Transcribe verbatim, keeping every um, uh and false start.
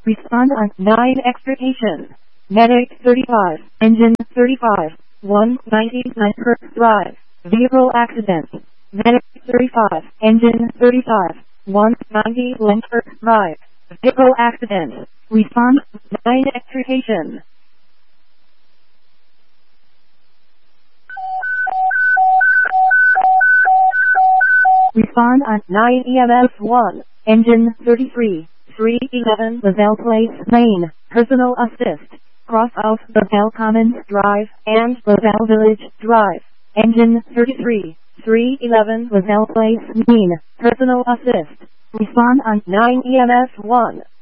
Respond on nine extrication. Medic thirty-five. Engine thirty-five. one ninety-nine Hertz Drive. Vehicle accident. Medic thirty-five. Engine thirty-five. one ninety Hertz Drive. Vehicle accident. Respond nine extrication. Respond on nine E M S one. Engine thirty-three. three eleven LaSalle Place, Maine. Personal assist. Cross out LaSalle Commons Drive and LaSalle Village Drive. Engine thirty-three. three eleven LaSalle Place, Maine. Personal assist. Respond on nine E M S one.